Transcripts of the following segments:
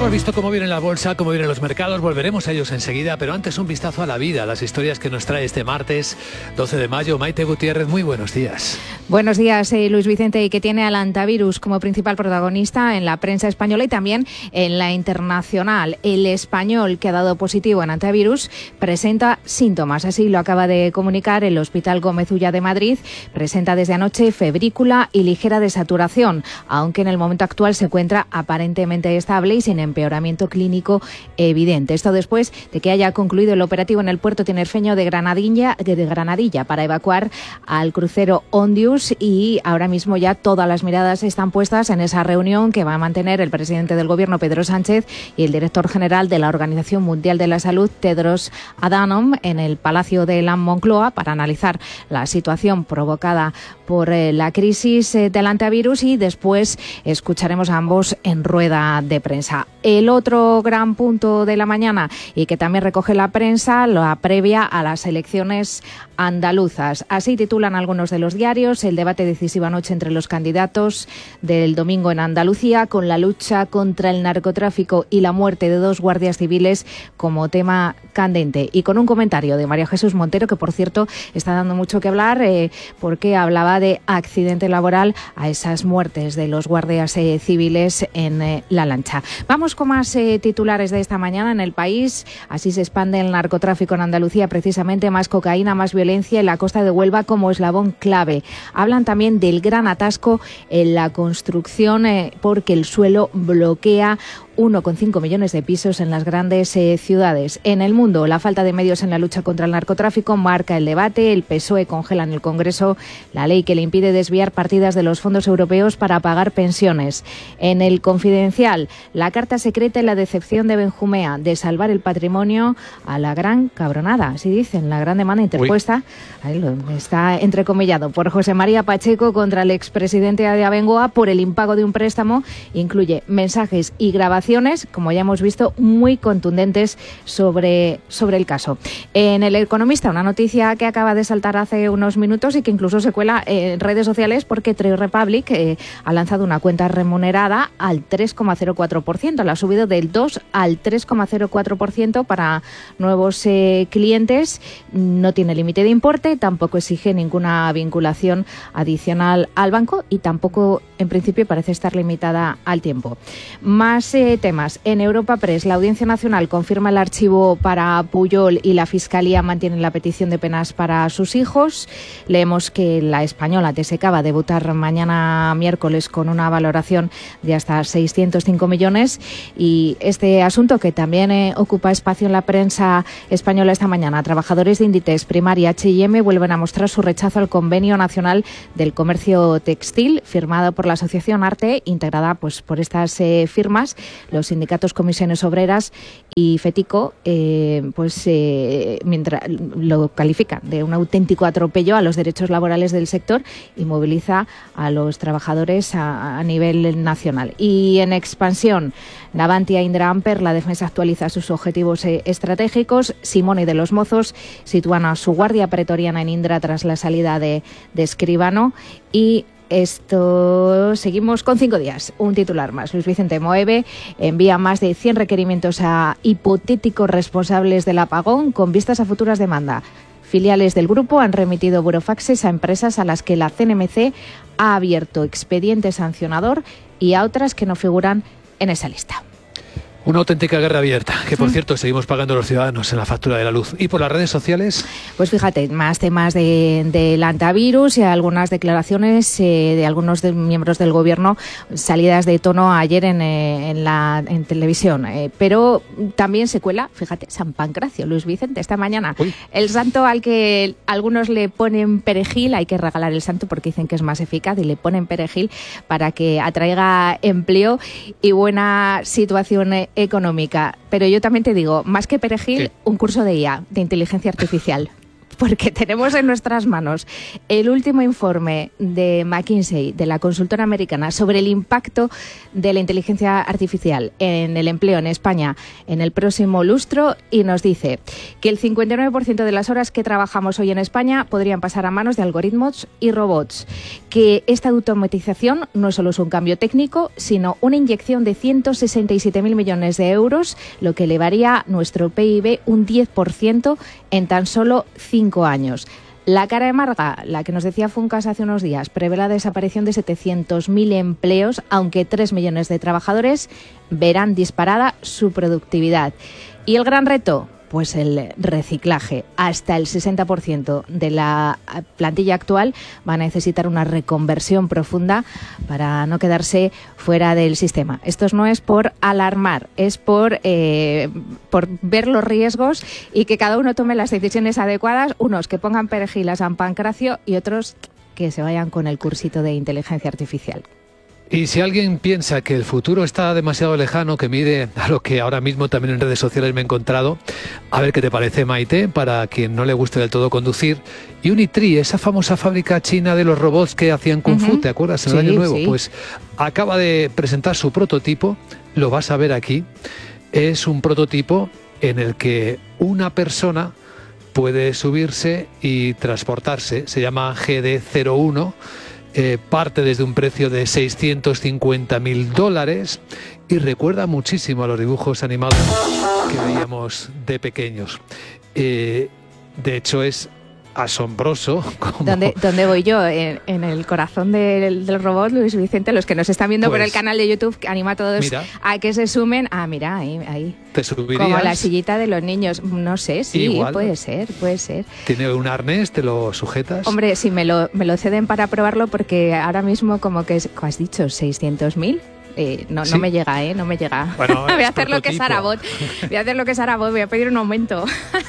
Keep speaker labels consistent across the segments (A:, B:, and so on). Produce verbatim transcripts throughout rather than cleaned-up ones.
A: hemos visto cómo viene la bolsa, cómo vienen los mercados, volveremos a ellos enseguida, pero antes un vistazo a la vida, a las historias que nos trae este martes doce de mayo. Maite Gutiérrez, muy buenos días.
B: Buenos días, eh, Luis Vicente, y que tiene al antivirus como principal protagonista en la prensa española y también en la internacional. El Español, que ha dado positivo en antivirus, presenta síntomas, así lo acaba de comunicar el Hospital Gómez Ulla de Madrid. Presenta desde anoche febrícula y ligera desaturación, aunque en el momento actual se encuentra aparentemente estable y sin empeoramiento clínico evidente. Esto después de que haya concluido el operativo en el puerto tinerfeño de Granadilla, de Granadilla para evacuar al crucero Ondius, y ahora mismo ya todas las miradas están puestas en esa reunión que va a mantener el presidente del Gobierno, Pedro Sánchez, y el director general de la Organización Mundial de la Salud, Tedros Adhanom, en el Palacio de la Moncloa para analizar la situación provocada por eh, la crisis eh, del antivirus, y después escucharemos a ambos en rueda de prensa. El otro gran punto de la mañana, y que también recoge la prensa, la previa a las elecciones andaluzas. Así titulan algunos de los diarios: el debate decisivo anoche entre los candidatos del domingo en Andalucía, con la lucha contra el narcotráfico y la muerte de dos guardias civiles como tema candente. Y con un comentario de María Jesús Montero, que por cierto está dando mucho que hablar, eh, porque hablaba de accidente laboral a esas muertes de los guardias eh, civiles en eh, la lancha. Vamos con más eh, titulares de esta mañana en El País. Así se expande el narcotráfico en Andalucía, precisamente más cocaína, más violencia en la costa de Huelva como eslabón clave. Hablan también del gran atasco en la construcción eh, porque el suelo bloquea uno coma cinco millones de pisos en las grandes eh, ciudades. En el mundo, la falta de medios en la lucha contra el narcotráfico marca el debate. El P S O E congela en el Congreso la ley que le impide desviar partidas de los fondos europeos para pagar pensiones. En el Confidencial, la carta secreta y la decepción de Benjumea de salvar el patrimonio a la gran cabronada, así dicen, la gran demanda interpuesta, ahí lo, está entrecomillado, por José María Pacheco contra el expresidente de Abengoa por el impago de un préstamo. Incluye mensajes y grabaciones, como ya hemos visto, muy contundentes sobre, sobre el caso. En El Economista, una noticia que acaba de saltar hace unos minutos y que incluso se cuela en redes sociales, porque Trade Republic eh, ha lanzado una cuenta remunerada al tres coma cero cuatro por ciento. La ha subido del dos al tres coma cero cuatro por ciento para nuevos eh, clientes. No tiene límite de importe, tampoco exige ninguna vinculación adicional al banco y tampoco, en principio, parece estar limitada al tiempo. Más eh, temas. En Europa Press, la Audiencia Nacional confirma el archivo para Pujol y la Fiscalía mantiene la petición de penas para sus hijos. Leemos que la española T S K va a debutar mañana miércoles con una valoración de hasta seiscientos cinco millones, y este asunto que también eh, ocupa espacio en la prensa española esta mañana. Trabajadores de Inditex, Primar y H y M vuelven a mostrar su rechazo al Convenio Nacional del Comercio Textil firmado por la Asociación Arte, integrada pues por estas eh, firmas, los sindicatos Comisiones Obreras y FETICO, eh, pues eh, mientras lo califican de un auténtico atropello a los derechos laborales del sector y moviliza a los trabajadores a, a nivel nacional. Y en expansión, Navantia Indra Amper, la defensa actualiza sus objetivos eh, estratégicos. Simone de los Mozos sitúan a su guardia pretoriana en Indra tras la salida de, de Escribano. Y esto, seguimos con cinco días. Un titular más. Luis Vicente: Moeve envía más de cien requerimientos a hipotéticos responsables del apagón con vistas a futuras demandas. Filiales del grupo han remitido burofaxes a empresas a las que la C N M C ha abierto expediente sancionador y a otras que no figuran en esa lista.
A: Una auténtica guerra abierta, que por cierto seguimos pagando los ciudadanos en la factura de la luz. ¿Y por las redes sociales?
B: Pues fíjate, más temas del de, de antivirus y algunas declaraciones eh, de algunos de miembros del gobierno, salidas de tono ayer en, eh, en la en televisión. Eh, pero también se cuela, fíjate, San Pancracio, Luis Vicente, esta mañana. Uy. El santo al que algunos le ponen perejil, hay que regalar el santo porque dicen que es más eficaz, y le ponen perejil para que atraiga empleo y buena situación eh, económica. Pero yo también te digo, más que perejil, ¿qué? Un curso de I A, de inteligencia artificial. porque tenemos en nuestras manos el último informe de McKinsey, de la consultora americana, sobre el impacto de la inteligencia artificial en el empleo en España en el próximo lustro, y nos dice que el cincuenta y nueve por ciento de las horas que trabajamos hoy en España podrían pasar a manos de algoritmos y robots, que esta automatización no solo es un cambio técnico, sino una inyección de ciento sesenta y siete mil millones de euros, lo que elevaría nuestro P I B un diez por ciento en tan solo cinco años. La cara amarga, la que nos decía Funcas hace unos días, prevé la desaparición de setecientos mil empleos, aunque tres millones de trabajadores verán disparada su productividad. Y el gran reto, pues el reciclaje. Hasta el sesenta por ciento de la plantilla actual va a necesitar una reconversión profunda para no quedarse fuera del sistema. Esto no es por alarmar, es por, eh, por ver los riesgos y que cada uno tome las decisiones adecuadas, unos que pongan perejil a San Pancracio y otros que se vayan con el cursito de inteligencia artificial.
A: Y si alguien piensa que el futuro está demasiado lejano, que mire a lo que ahora mismo también en redes sociales me he encontrado, a ver qué te parece, Maite, para quien no le guste del todo conducir. Unitree, esa famosa fábrica china de los robots que hacían Kung Fu, uh-huh. ¿te acuerdas? En el sí, Año Nuevo. Sí. Pues acaba de presentar su prototipo, lo vas a ver aquí. Es un prototipo en el que una persona puede subirse y transportarse. Se llama G D cero uno. Eh, parte desde un precio de seiscientos cincuenta mil dólares y recuerda muchísimo a los dibujos animados que veíamos de pequeños. Eh, de hecho es asombroso. Como...
B: ¿Dónde, ¿Dónde voy yo? En, en el corazón del, del robot, Luis Vicente. Los que nos están viendo pues, por el canal de YouTube, que anima a todos mira, a que se sumen. Ah, mira, ahí. ahí.
A: ¿Te subirías?
B: Como la sillita de los niños. No sé, sí, igual, puede ser, puede ser.
A: ¿Tiene un arnés? ¿Te lo sujetas?
B: Hombre, sí, me lo, me lo ceden para probarlo porque ahora mismo como que, es, ¿cómo has dicho? ¿seiscientos mil? Eh, no, ¿Sí? no me llega, ¿eh? No me llega. Bueno, voy a hacer lo que es Arabot. Voy a hacer lo que es Arabot, voy a pedir un aumento.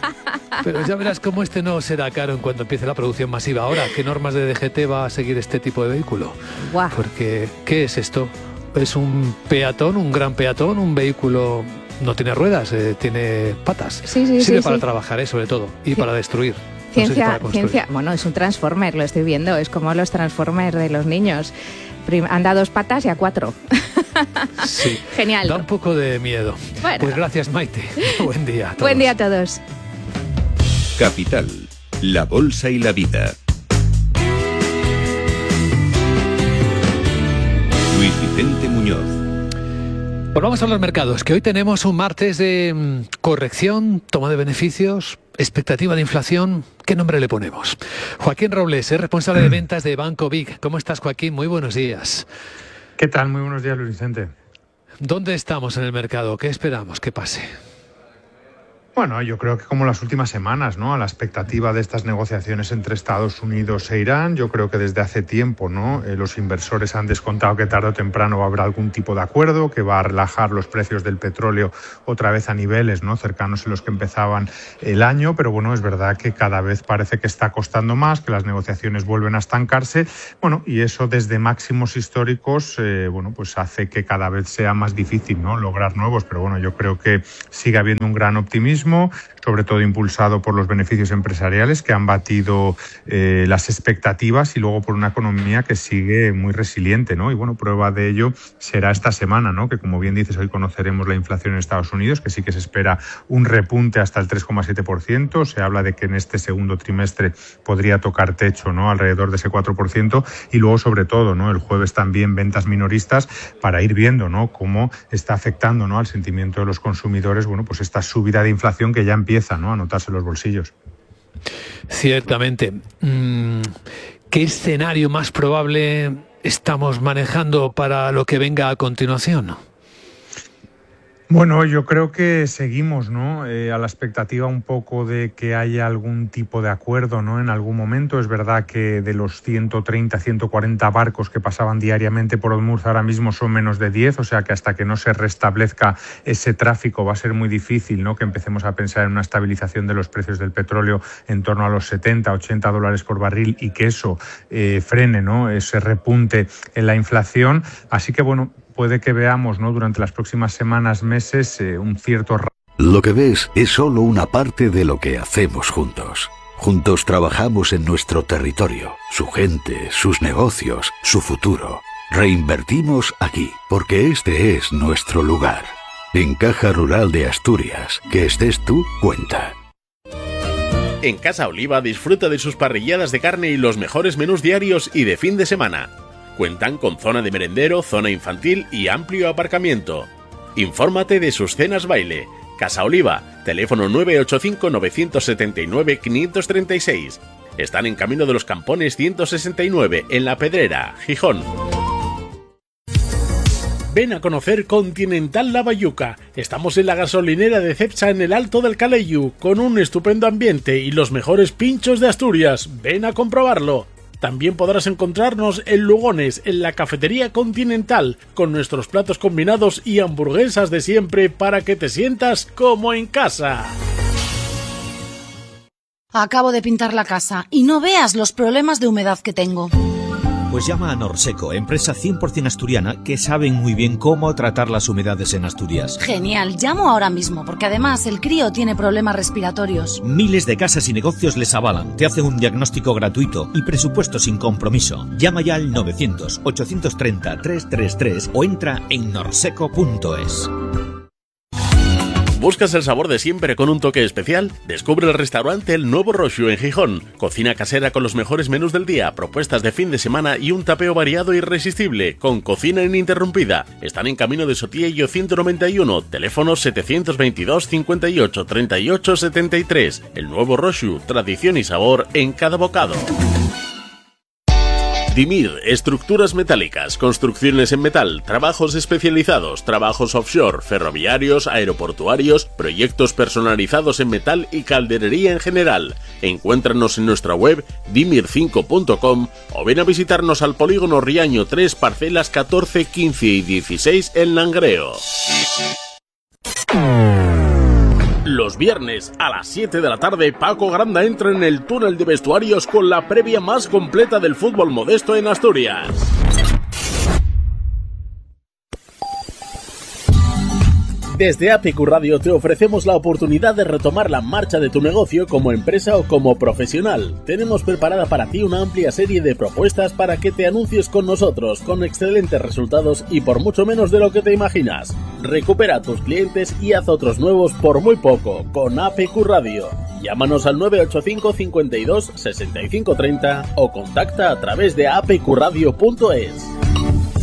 A: Pero ya verás cómo este no será caro en cuanto empiece la producción masiva. Ahora, ¿qué normas de D G T va a seguir este tipo de vehículo?
B: Guau.
A: Porque, ¿qué es esto? ¿Es un peatón, un gran peatón, un vehículo... No tiene ruedas, eh, tiene patas.
B: Sí, sí,
A: Sirve
B: sí,
A: para
B: sí.
A: trabajar, eh, sobre todo, y sí. para destruir.
B: Ciencia,
A: no sé si para
B: ciencia, bueno, es un Transformer, lo estoy viendo, es como los Transformers de los niños. Anda a dos patas y a cuatro.
A: Sí.
B: Genial.
A: Da un poco de miedo.
B: Bueno.
A: Pues gracias, Maite. Buen día a todos.
B: Buen día a todos.
C: Capital, la bolsa y la vida. Luis Vicente Muñoz.
A: Pues vamos a los mercados, que hoy tenemos un martes de mmm, corrección, toma de beneficios, expectativa de inflación. ¿Qué nombre le ponemos? Joaquín Robles es responsable de ventas de Banco Vic. ¿Cómo estás, Joaquín? Muy buenos días.
D: ¿Qué tal? Muy buenos días, Luis Vicente.
A: ¿Dónde estamos en el mercado? ¿Qué esperamos que pase?
D: Bueno, yo creo que como las últimas semanas, ¿no? A la expectativa de estas negociaciones entre Estados Unidos e Irán, yo creo que desde hace tiempo, ¿no? Eh, los inversores han descontado que tarde o temprano va a haber algún tipo de acuerdo que va a relajar los precios del petróleo otra vez a niveles, ¿no? cercanos a los que empezaban el año, pero bueno, es verdad que cada vez parece que está costando más, que las negociaciones vuelven a estancarse, bueno, y eso desde máximos históricos, eh, bueno, pues hace que cada vez sea más difícil, ¿no? lograr nuevos, pero bueno, yo creo que sigue habiendo un gran optimismo, sobre todo impulsado por los beneficios empresariales que han batido eh, las expectativas y luego por una economía que sigue muy resiliente, ¿no? Y bueno, prueba de ello será esta semana, ¿no? Que como bien dices, hoy conoceremos la inflación en Estados Unidos, que sí que se espera un repunte hasta el tres coma siete por ciento. Se habla de que en este segundo trimestre podría tocar techo, ¿no? Alrededor de ese cuatro por ciento. Y luego, sobre todo, ¿no? El jueves también ventas minoristas para ir viendo, ¿no? Cómo está afectando, ¿no? al sentimiento de los consumidores, bueno, pues esta subida de inflación que ya empieza, ¿no? a notarse en los bolsillos.
A: Ciertamente. ¿Qué escenario más probable estamos manejando para lo que venga a continuación?
D: Bueno, yo creo que seguimos, ¿no? Eh, a la expectativa un poco de que haya algún tipo de acuerdo, ¿no? En algún momento. Es verdad que de los ciento treinta, ciento cuarenta barcos que pasaban diariamente por Hormuz ahora mismo son menos de diez, o sea que hasta que no se restablezca ese tráfico va a ser muy difícil, ¿no? Que empecemos a pensar en una estabilización de los precios del petróleo en torno a los setenta, ochenta dólares por barril y que eso eh, frene, ¿no? Ese repunte en la inflación. Así que bueno, puede que veamos, ¿no? durante las próximas semanas, meses, eh, un cierto...
E: Lo que ves es solo una parte de lo que hacemos juntos. Juntos trabajamos en nuestro territorio, su gente, sus negocios, su futuro. Reinvertimos aquí, porque este es nuestro lugar. En Caja Rural de Asturias, que estés tú, cuenta.
F: En Casa Oliva disfruta de sus parrilladas de carne y los mejores menús diarios y de fin de semana. Cuentan con zona de merendero, zona infantil y amplio aparcamiento. Infórmate de sus cenas baile. Casa Oliva, teléfono nueve ocho cinco, nueve siete nueve, cinco tres seis. Están en Camino de los Campones ciento sesenta y nueve, en La Pedrera, Gijón. Ven a conocer Continental La Bayuca. Estamos en la gasolinera de Cepsa en el Alto del Calellu, con un estupendo ambiente y los mejores pinchos de Asturias. Ven a comprobarlo. También podrás encontrarnos en Lugones, en la cafetería Continental, con nuestros platos combinados y hamburguesas de siempre para que te sientas como en casa.
G: Acabo de pintar la casa y no veas los problemas de humedad que tengo.
H: Pues llama a Norseco, empresa cien por ciento asturiana que saben muy bien cómo tratar las humedades en Asturias.
G: Genial, llamo ahora mismo, porque además el crío tiene problemas respiratorios.
H: Miles de casas y negocios les avalan, te hacen un diagnóstico gratuito y presupuesto sin compromiso. Llama ya al novecientos, ochocientos treinta, trescientos treinta y tres o entra en norseco punto es.
F: ¿Buscas el sabor de siempre con un toque especial? Descubre el restaurante El Nuevo Roxu en Gijón. Cocina casera con los mejores menús del día, propuestas de fin de semana y un tapeo variado e irresistible, con cocina ininterrumpida. Están en Camino de Sotillo ciento noventa y uno, teléfono setecientos veintidós, cincuenta y ocho, treinta y ocho, setenta y tres. El Nuevo Roxu, tradición y sabor en cada bocado. Dimir, estructuras metálicas, construcciones en metal, trabajos especializados, trabajos offshore, ferroviarios, aeroportuarios, proyectos personalizados en metal y calderería en general. Encuéntranos en nuestra web dimir cinco punto com o ven a visitarnos al polígono Riaño tres, parcelas catorce, quince y dieciséis en Langreo. Los viernes a las siete de la tarde, Paco Granda entra en el túnel de vestuarios con la previa más completa del fútbol modesto en Asturias. Desde A P Q Radio te ofrecemos la oportunidad de retomar la marcha de tu negocio como empresa o como profesional. Tenemos preparada para ti una amplia serie de propuestas para que te anuncies con nosotros, con excelentes resultados y por mucho menos de lo que te imaginas. Recupera a tus clientes y haz otros nuevos por muy poco con A P Q Radio. Llámanos al nueve ocho cinco, cincuenta y dos, sesenta y cinco treinta o contacta a través de a p q radio punto es.